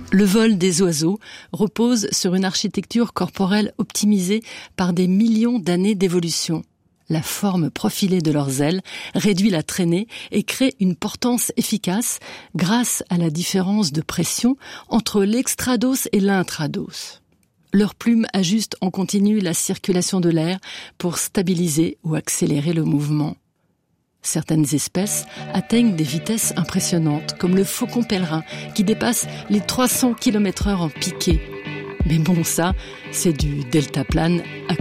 Le vol des oiseaux repose sur une architecture corporelle optimisée par des millions d'années d'évolution. La forme profilée de leurs ailes réduit la traînée et crée une portance efficace grâce à la différence de pression entre l'extrados et l'intrados. Leurs plumes ajustent en continu la circulation de l'air pour stabiliser ou accélérer le mouvement. Certaines espèces atteignent des vitesses impressionnantes, comme le faucon pèlerin qui dépasse les 300 km/h en piqué. Mais bon, ça, c'est du deltaplane à